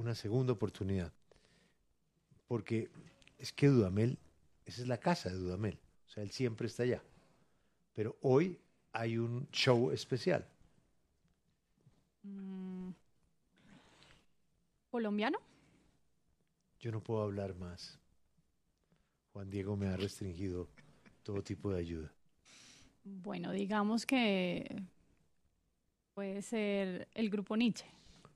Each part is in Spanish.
una segunda oportunidad, porque es que Dudamel, esa es la casa de Dudamel, o sea, él siempre está allá, pero hoy hay un show especial. Mm, ¿Colombiano? Yo no puedo hablar más. Juan Diego me ha restringido todo tipo de ayuda. Bueno, digamos que puede ser el grupo Nietzsche.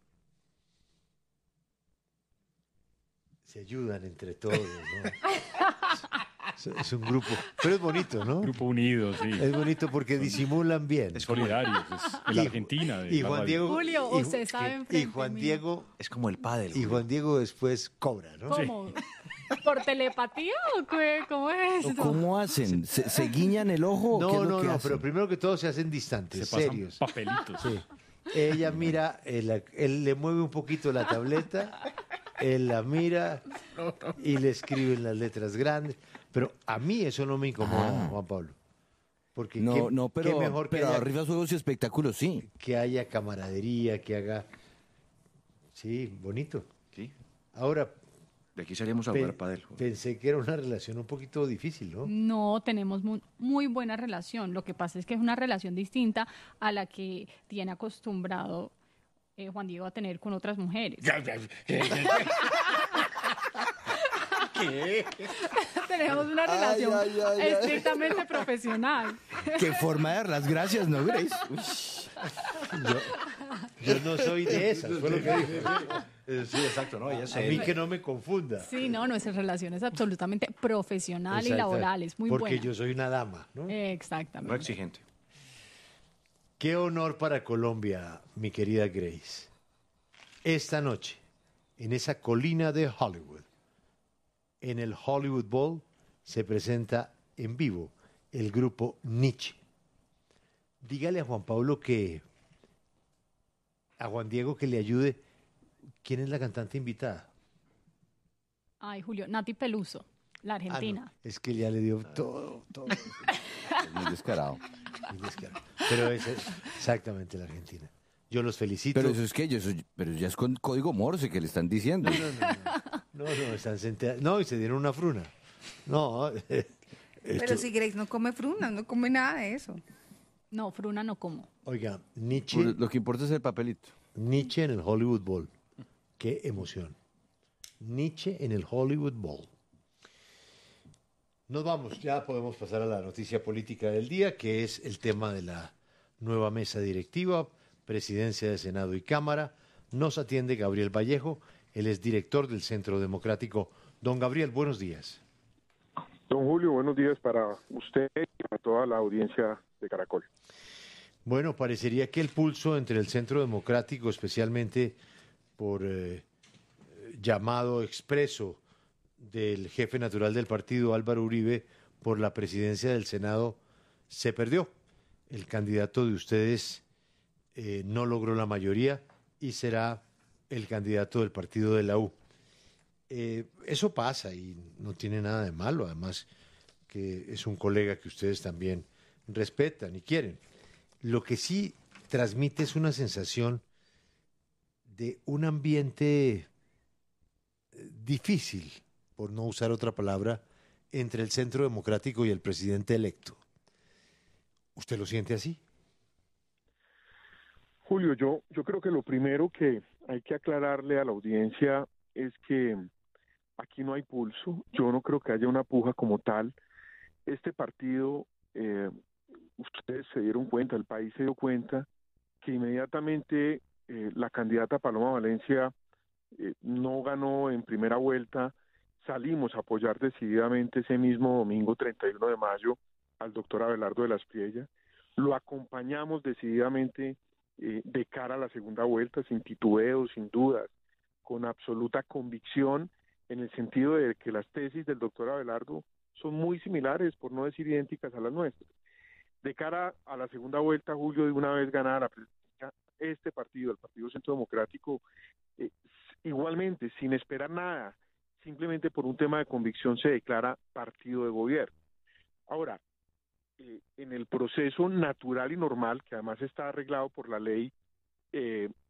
Se ayudan entre todos, ¿no? Es un grupo, pero es bonito, ¿no? Grupo unido, sí. Es bonito porque disimulan bien. Es solidario, es la Argentina de Y la Juan radio. Diego, Julio, y, usted sabe y enfrente Juan mío. Diego, Es como el pádel. y Julio. Juan Diego después cobra, ¿no? ¿Cómo? ¿Por telepatía o qué? ¿Cómo es eso? ¿Cómo hacen? ¿Se guiñan el ojo? ¿O qué No, es lo no, que no, hacen? pero primero que todo se hacen distantes, Se pasan serios. papelitos. Sí. Ella mira, él le mueve un poquito la tableta, él la mira y le escriben las letras grandes. Pero a mí eso no me incomoda, Juan Pablo. Porque No, qué, no, qué pero, mejor que pero haya, arriba juegos y espectáculos, sí. que haya camaradería, que haga... Sí, bonito. Sí, Ahora, de aquí salíamos a pe- jugar pádel. Julio. pensé que era una relación un poquito difícil, ¿no? No, tenemos muy buena relación. Lo que pasa es que es una relación distinta a la que tiene acostumbrado Juan Diego a tener con otras mujeres. ¿Qué? Tenemos una Ay, relación ay, ay, ay. estrictamente profesional. Qué forma de dar las gracias, ¿no, Grace? Uy. Yo no soy de esas, fue lo que dijo. Sí, exacto, ¿no? Ella A mí que no me confunda. Sí, no, nuestra relación es absolutamente profesional y Exacto. laboral, es muy Porque buena. yo soy una dama, ¿no? no Exactamente. exigente. Qué honor para Colombia, mi querida Grace. Esta noche, en esa colina de Hollywood, en el Hollywood Bowl, se presenta en vivo el grupo Nietzsche. Dígale a Juan Pablo que, a Juan Diego que le ayude. ¿Quién es la cantante invitada? Ay, Julio, Nati Peluso, la Ah, argentina. no, es que ya le dio todo. Es muy descarado. Muy descarado. Pero es exactamente la Argentina. Yo los felicito. Pero eso es que pero ya es con código Morse que le están diciendo. No, están sentados. No, y se dieron una fruna. No, Pero si Grace no come frunas, no come nada de eso. No, fruna no como. Oiga, Nietzsche Lo que importa es el papelito. en el Hollywood Bowl. Qué emoción. Nietzsche en el Hollywood Bowl. Nos vamos, ya podemos pasar a la noticia política del día, que es el tema de la nueva mesa directiva, presidencia de Senado y Cámara. Nos atiende Gabriel Vallejo, él es director del Centro Democrático. Don Gabriel, buenos días. Don Julio, buenos días para usted y para toda la audiencia de Caracol. Bueno, parecería que el pulso entre el Centro Democrático, especialmente por llamado expreso del jefe natural del partido, Álvaro Uribe, por la presidencia del Senado, se perdió. El candidato de ustedes no logró la mayoría y será el candidato del partido de la U. Eso pasa y no tiene nada de malo, además que es un colega que ustedes también respetan y quieren. Lo que sí transmite es una sensación de un ambiente difícil, por no usar otra palabra, entre el Centro Democrático y el presidente electo. ¿Usted lo siente así? Julio, yo creo que lo primero que hay que aclararle a la audiencia es que aquí no hay pulso. Yo no creo que haya una puja como tal. Este partido, ustedes se dieron cuenta, el país se dio cuenta que inmediatamente la candidata Paloma Valencia no ganó en primera vuelta. Salimos a apoyar decididamente ese mismo domingo 31 de mayo al doctor Abelardo de la Espriella. Lo acompañamos decididamente de cara a la segunda vuelta, sin titubeo, sin dudas, con absoluta convicción, en el sentido de que las tesis del doctor Abelardo son muy similares, por no decir idénticas a las nuestras. De cara a la segunda vuelta, Julio, de una vez ganada la presidencia, este partido, el Partido Centro Democrático, igualmente, sin esperar nada, simplemente por un tema de convicción, se declara partido de gobierno. Ahora, en el proceso natural y normal, que además está arreglado por la ley,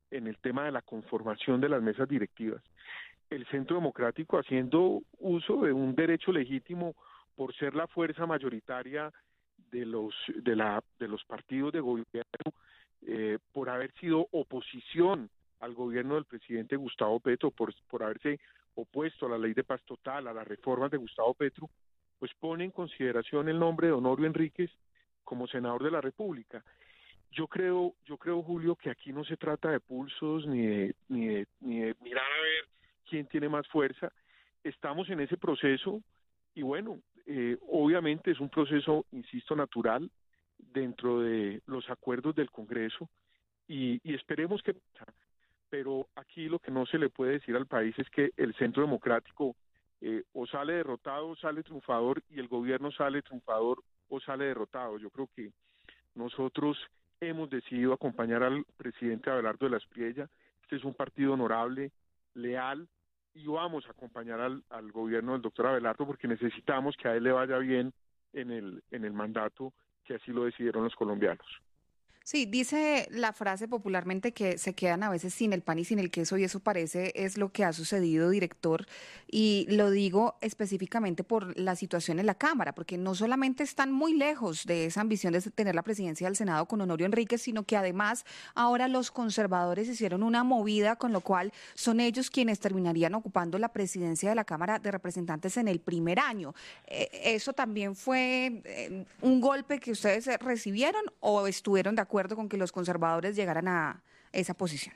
en el tema de la conformación de las mesas directivas. El Centro Democrático, haciendo uso de un derecho legítimo por ser la fuerza mayoritaria de los partidos de gobierno, por haber sido oposición al gobierno del presidente Gustavo Petro, por haberse opuesto a la ley de paz total, a las reformas de Gustavo Petro, pues pone en consideración el nombre de Honorio Enríquez como senador de la República. Yo creo, Julio, que aquí no se trata de pulsos ni de mirar a ver quién tiene más fuerza. Estamos en ese proceso y bueno, obviamente es un proceso, insisto, natural dentro de los acuerdos del Congreso y esperemos que pasa. Pero aquí lo que no se le puede decir al país es que el Centro Democrático o sale derrotado o sale triunfador y el gobierno sale triunfador o sale derrotado. Yo creo que nosotros hemos decidido acompañar al presidente Abelardo de la Espriella. Este es un partido honorable, leal, y vamos a acompañar al gobierno del doctor Abelardo porque necesitamos que a él le vaya bien en el mandato, que así lo decidieron los colombianos. Sí, dice la frase popularmente que se quedan a veces sin el pan y sin el queso y eso parece es lo que ha sucedido, director, y lo digo específicamente por la situación en la Cámara, porque no solamente están muy lejos de esa ambición de tener la presidencia del Senado con Honorio Enríquez, sino que además ahora los conservadores hicieron una movida con lo cual son ellos quienes terminarían ocupando la presidencia de la Cámara de Representantes en el primer año. ¿Eso también fue un golpe que ustedes recibieron o estuvieron de acuerdo con que los conservadores llegaran a esa posición?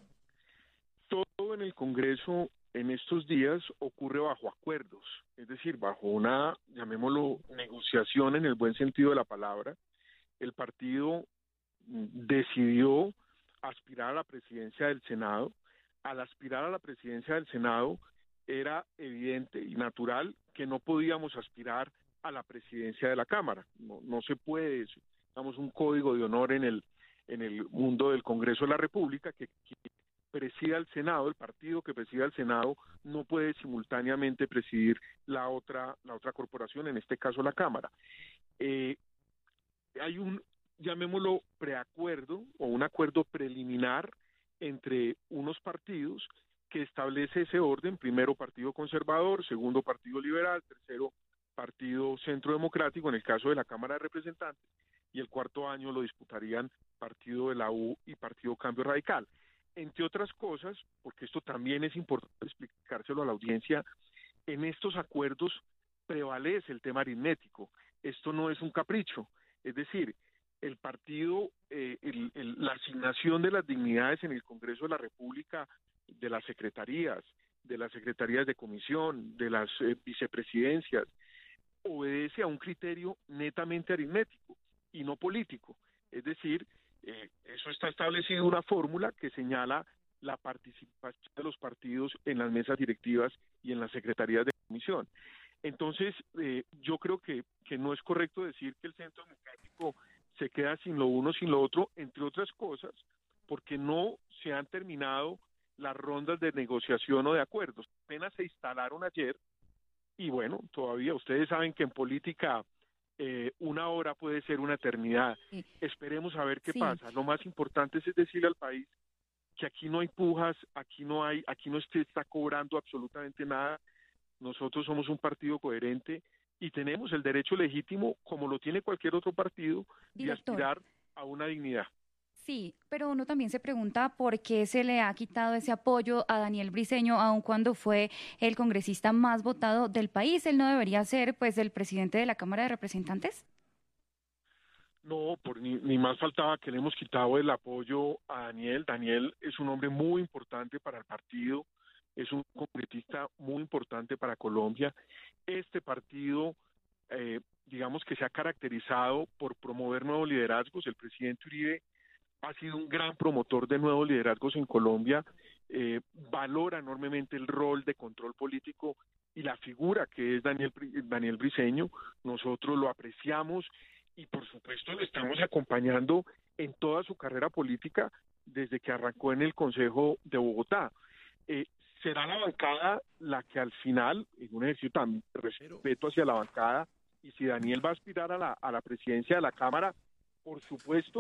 Todo en el Congreso en estos días ocurre bajo acuerdos, es decir, bajo una, llamémoslo, negociación en el buen sentido de la palabra. El partido decidió aspirar a la presidencia del Senado. Al aspirar a la presidencia del Senado era evidente y natural que no podíamos aspirar a la presidencia de la Cámara. No se puede, damos un código de honor en el mundo del Congreso de la República que presida el Senado, el partido que presida el Senado no puede simultáneamente presidir la otra corporación, en este caso la Cámara. Hay un, llamémoslo, preacuerdo o un acuerdo preliminar entre unos partidos que establece ese orden: primero Partido Conservador, segundo Partido Liberal, tercero Partido Centro Democrático en el caso de la Cámara de Representantes, y el cuarto año lo disputarían Partido de la U y Partido Cambio Radical. Entre otras cosas, porque esto también es importante explicárselo a la audiencia, en estos acuerdos prevalece el tema aritmético. Esto no es un capricho, es decir, el partido, la asignación de las dignidades en el Congreso de la República, de las secretarías de comisión, de las vicepresidencias, obedece a un criterio netamente aritmético y no político. Es decir, eso está establecido una fórmula que señala la participación de los partidos en las mesas directivas y en las secretarías de comisión. Entonces, yo creo que no es correcto decir que el Centro Democrático se queda sin lo uno, sin lo otro, entre otras cosas, porque no se han terminado las rondas de negociación o de acuerdos. Apenas se instalaron ayer y bueno, todavía ustedes saben que en política una hora puede ser una eternidad. Sí. Esperemos a ver qué Sí. pasa. Lo más importante es decirle al país que aquí no hay pujas, aquí no se está cobrando absolutamente nada. Nosotros somos un partido coherente y tenemos el derecho legítimo, como lo tiene cualquier otro partido, de Director. aspirar a una dignidad. Sí, pero uno también se pregunta por qué se le ha quitado ese apoyo a Daniel Briceño, aun cuando fue el congresista más votado del país. ¿Él no debería ser, pues, el presidente de la Cámara de Representantes? No, ni más faltaba que le hemos quitado el apoyo a Daniel. Daniel es un hombre muy importante para el partido, es un congresista muy importante para Colombia. Este partido, digamos que se ha caracterizado por promover nuevos liderazgos. El presidente Uribe ha sido un gran promotor de nuevos liderazgos en Colombia, valora enormemente el rol de control político y la figura que es Daniel Briceño. Nosotros lo apreciamos y por supuesto lo estamos acompañando en toda su carrera política desde que arrancó en el Consejo de Bogotá. Será la bancada la que al final, en un ejercicio también de respeto hacia la bancada, y si Daniel va a aspirar a la presidencia de la Cámara, por supuesto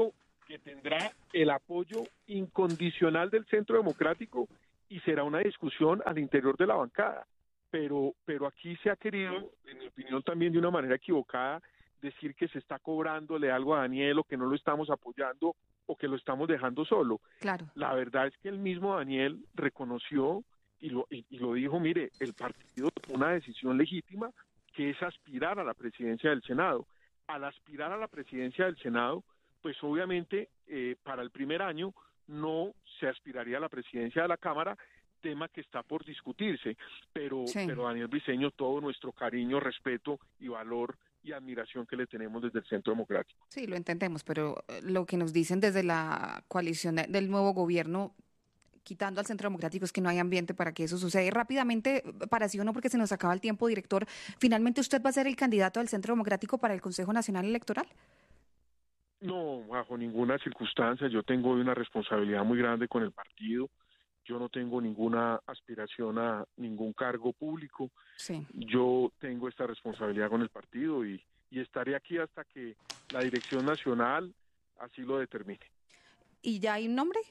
que tendrá el apoyo incondicional del Centro Democrático y será una discusión al interior de la bancada. Pero aquí se ha querido, en mi opinión también de una manera equivocada, decir que se está cobrándole algo a Daniel o que no lo estamos apoyando o que lo estamos dejando solo. Claro. La verdad es que el mismo Daniel reconoció y lo dijo, mire, el partido tomó una decisión legítima que es aspirar a la presidencia del Senado. Al aspirar a la presidencia del Senado, pues obviamente para el primer año no se aspiraría a la presidencia de la Cámara, tema que está por discutirse, pero Daniel Briceño, todo nuestro cariño, respeto y valor y admiración que le tenemos desde el Centro Democrático. Sí, lo entendemos, pero lo que nos dicen desde la coalición del nuevo gobierno, quitando al Centro Democrático, es que no hay ambiente para que eso suceda. Y rápidamente, para sí o no, porque se nos acaba el tiempo, director, ¿finalmente usted va a ser el candidato del Centro Democrático para el Consejo Nacional Electoral? No, bajo ninguna circunstancia. Yo tengo una responsabilidad muy grande con el partido. Yo no tengo ninguna aspiración a ningún cargo público. Sí. Yo tengo esta responsabilidad con el partido y estaré aquí hasta que la dirección nacional así lo determine. ¿Y ya hay un nombre?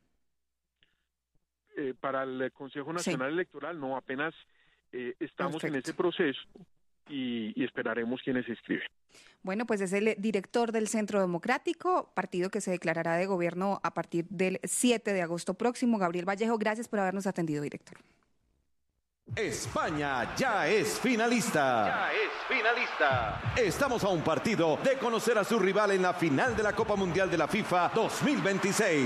Para el Consejo Nacional Electoral, no, apenas estamos en ese proceso y esperaremos quienes se inscriben. Bueno, pues es el director del Centro Democrático, partido que se declarará de gobierno a partir del 7 de agosto próximo. Gabriel Vallejo, gracias por habernos atendido, director. España ya es finalista. Ya es finalista. Estamos a un partido de conocer a su rival en la final de la Copa Mundial de la FIFA 2026.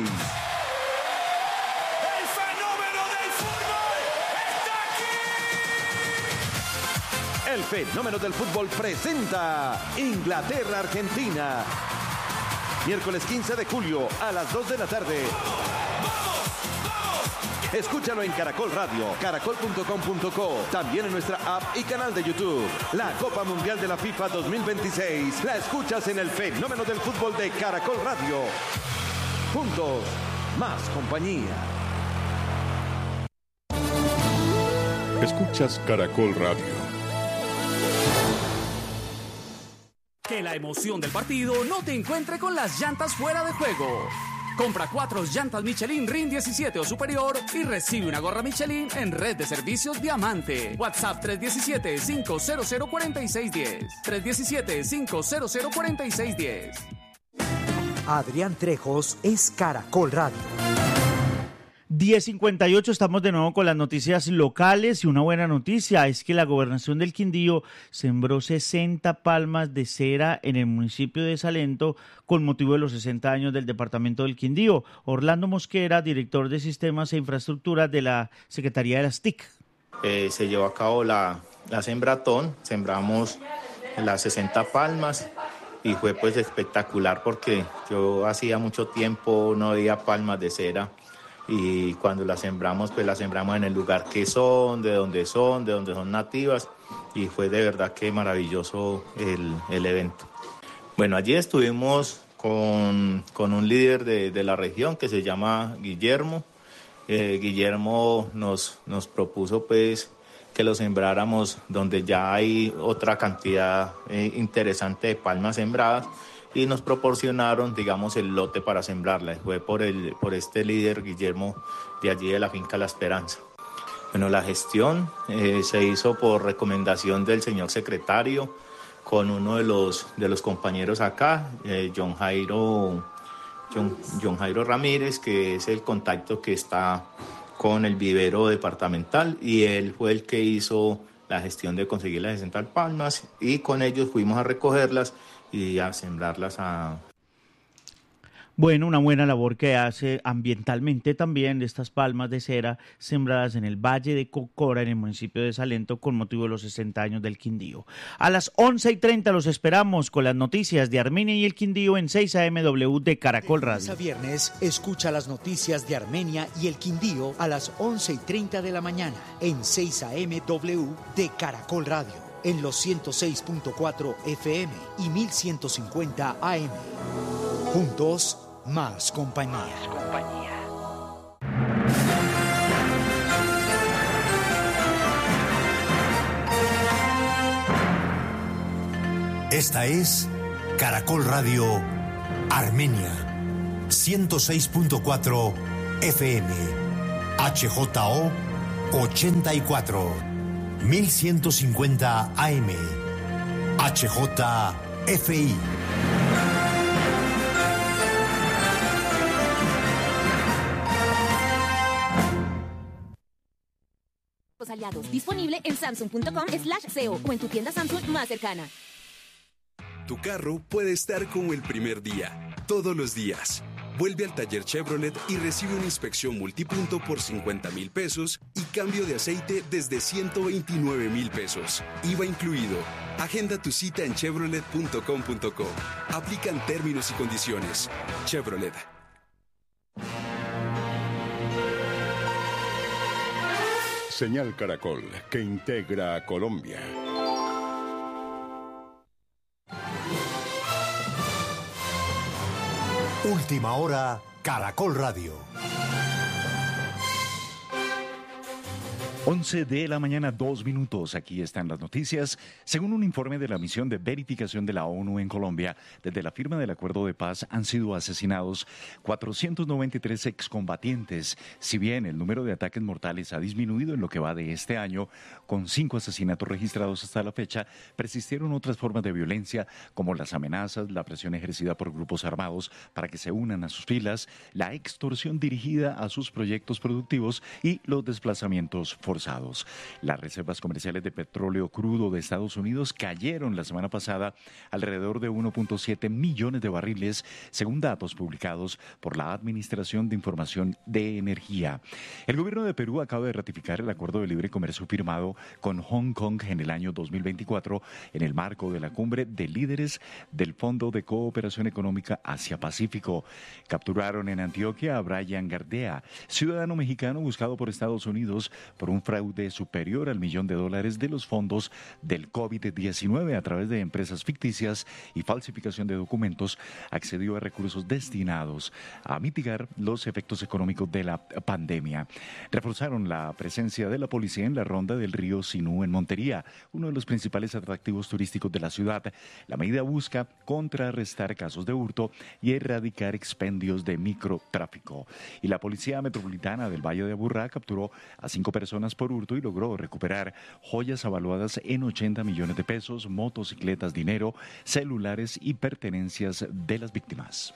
El fenómeno del fútbol presenta Inglaterra-Argentina. Miércoles 15 de julio a las 2 de la tarde. Escúchalo en Caracol Radio, caracol.com.co, también en nuestra app y canal de YouTube. La Copa Mundial de la FIFA 2026 la escuchas en el fenómeno del fútbol de Caracol Radio. Juntos, más compañía. Escuchas Caracol Radio. Que la emoción del partido no te encuentre con las llantas fuera de juego. Compra 4 llantas Michelin RIN 17 o superior y recibe una gorra Michelin en Red de Servicios Diamante. WhatsApp 317-500-4610. 317-500-4610. Adrián Trejos es Caracol Radio. 10:58, estamos de nuevo con las noticias locales y una buena noticia es que la gobernación del Quindío sembró 60 palmas de cera en el municipio de Salento con motivo de los 60 años del departamento del Quindío. Orlando Mosquera, director de Sistemas e Infraestructura de la Secretaría de las TIC. Se llevó a cabo la sembratón, sembramos las 60 palmas y fue pues espectacular porque yo hacía mucho tiempo no veía palmas de cera. Y cuando las sembramos, pues las sembramos en el lugar que son, de donde son nativas, y fue de verdad que maravilloso el evento. Bueno, allí estuvimos con un líder de la región que se llama Guillermo. Guillermo nos propuso pues que lo sembráramos donde ya hay otra cantidad interesante de palmas sembradas, y nos proporcionaron, digamos, el lote para sembrarla. Fue por este líder, Guillermo, de allí de la finca La Esperanza. Bueno, la gestión se hizo por recomendación del señor secretario, con uno de los compañeros acá, John Jairo Ramírez, que es el contacto que está con el vivero departamental, y él fue el que hizo la gestión de conseguir las 60 palmas, y con ellos fuimos a recogerlas y a sembrarlas a... Bueno, una buena labor que hace ambientalmente también de estas palmas de cera sembradas en el Valle de Cocora, en el municipio de Salento, con motivo de los 60 años del Quindío. A las 11:30 los esperamos con las noticias de Armenia y el Quindío en 6 AMW de Caracol Radio. De lunes a viernes, escucha las noticias de Armenia y el Quindío a las 11:30 de la mañana en 6 AMW de Caracol Radio, en los 106.4 FM y 1150 AM. Juntos, más compañía. Esta es Caracol Radio Armenia. 106.4 FM, HJO 84, 1150 AM, HJFI. Aliados, disponible en samsung.com/SEO o en tu tienda Samsung más cercana. Tu carro puede estar como el primer día, todos los días. Vuelve al taller Chevrolet y recibe una inspección multipunto por 50,000 pesos y cambio de aceite desde 129,000 pesos. IVA incluido. Agenda tu cita en chevrolet.com.co. Aplican términos y condiciones. Chevrolet. Señal Caracol, que integra a Colombia. Última hora, Caracol Radio. 11 de la mañana, 2 minutos. Aquí están las noticias. Según un informe de la misión de verificación de la ONU en Colombia, desde la firma del acuerdo de paz han sido asesinados 493 excombatientes. Si bien el número de ataques mortales ha disminuido en lo que va de este año, con 5 asesinatos registrados hasta la fecha, persistieron otras formas de violencia, como las amenazas, la presión ejercida por grupos armados para que se unan a sus filas, la extorsión dirigida a sus proyectos productivos y los desplazamientos forzados. Las reservas comerciales de petróleo crudo de Estados Unidos cayeron la semana pasada alrededor de 1.7 millones de barriles, según datos publicados por la Administración de Información de Energía. El gobierno de Perú acaba de ratificar el acuerdo de libre comercio firmado con Hong Kong en el año 2024 en el marco de la cumbre de líderes del Fondo de Cooperación Económica Asia-Pacífico. Capturaron en Antioquia a Brian Gardea, ciudadano mexicano buscado por Estados Unidos por un fraude superior al $1 millón de los fondos del COVID-19 a través de empresas ficticias y falsificación de documentos. Accedió a recursos destinados a mitigar los efectos económicos de la pandemia. Reforzaron la presencia de la policía en la ronda del río Sinú en Montería, uno de los principales atractivos turísticos de la ciudad. La medida busca contrarrestar casos de hurto y erradicar expendios de microtráfico. Y la Policía Metropolitana del Valle de Aburrá capturó a 5 personas por hurto y logró recuperar joyas avaluadas en 80 millones de pesos, motocicletas, dinero, celulares y pertenencias de las víctimas.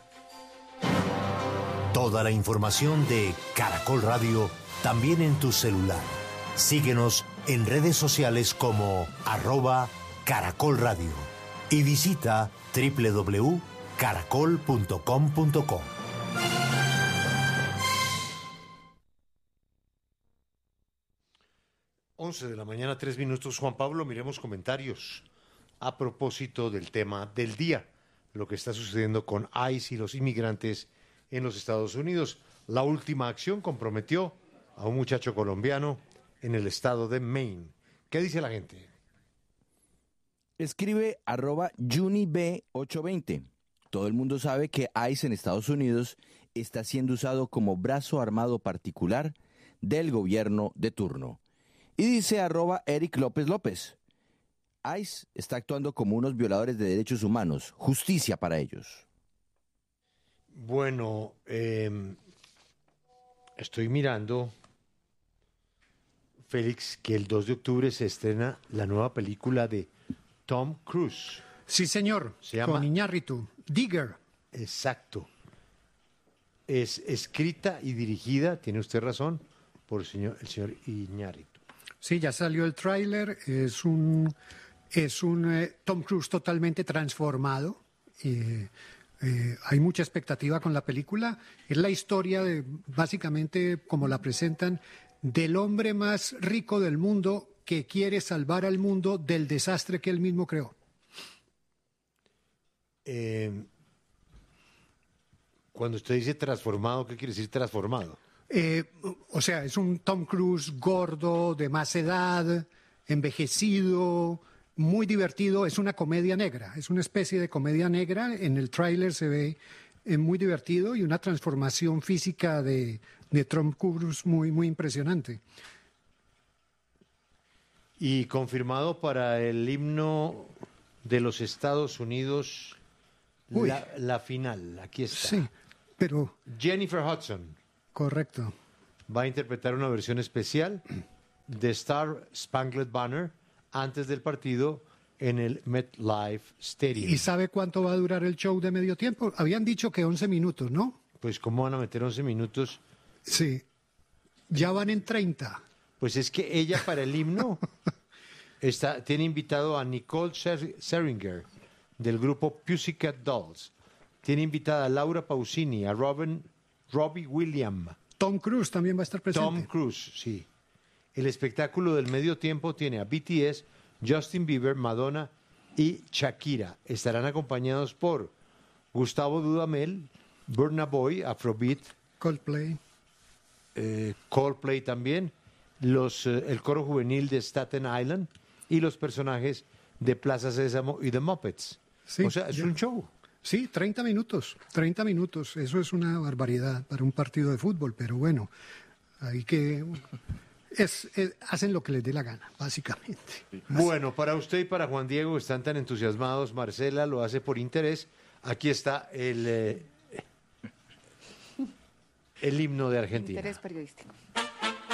Toda la información de Caracol Radio también en tu celular. Síguenos en redes sociales como @Caracol Radio y visita www.caracol.com.co. 11 de la mañana, 3 minutos. Juan Pablo, miremos comentarios a propósito del tema del día, lo que está sucediendo con ICE y los inmigrantes en los Estados Unidos. La última acción comprometió a un muchacho colombiano en el estado de Maine. ¿Qué dice la gente? Escribe @JuniB820. Todo el mundo sabe que ICE en Estados Unidos está siendo usado como brazo armado particular del gobierno de turno. Y dice @Eric López López. ICE está actuando como unos violadores de derechos humanos. Justicia para ellos. Bueno, estoy mirando, Félix, que el 2 de octubre se estrena la nueva película de Tom Cruise. Sí, señor, Se llama con Iñárritu, Digger. Exacto. Es escrita y dirigida, tiene usted razón, por el señor Iñárritu. Sí, ya salió el tráiler, es un Tom Cruise totalmente transformado. Hay mucha expectativa con la película. Es la historia de, básicamente, como la presentan, del hombre más rico del mundo que quiere salvar al mundo del desastre que él mismo creó. Cuando usted dice transformado, ¿qué quiere decir transformado? O sea, es un Tom Cruise gordo, de más edad, envejecido, muy divertido. Es una comedia negra, es una especie de comedia negra. En el tráiler se ve muy divertido y una transformación física de Tom Cruise muy, muy impresionante. Y confirmado para el himno de los Estados Unidos, la final. Aquí está. Sí. Pero Jennifer Hudson. Correcto. Va a interpretar una versión especial de Star Spangled Banner antes del partido en el MetLife Stadium. ¿Y sabe cuánto va a durar el show de medio tiempo? Habían dicho que 11 minutos, ¿no? Pues ¿cómo van a meter 11 minutos? Sí. Ya van en 30. Pues es que ella para el himno tiene invitado a Nicole Scherzinger del grupo Pussycat Dolls. Tiene invitada a Laura Pausini, a Robbie Williams. Tom Cruise también va a estar presente. Tom Cruise, sí. El espectáculo del medio tiempo tiene a BTS, Justin Bieber, Madonna y Shakira. Estarán acompañados por Gustavo Dudamel, Burna Boy, Afrobeat, Coldplay, Coldplay también, el coro juvenil de Staten Island y los personajes de Plaza Sésamo y The Muppets. Sí, o sea, es un show. Sí, 30 minutos. 30 minutos. Eso es una barbaridad para un partido de fútbol, pero bueno, hay que... hacen lo que les dé la gana, básicamente. Bueno, para usted y para Juan Diego, están tan entusiasmados. Marcela lo hace por interés. Aquí está el himno de Argentina. Interés periodístico.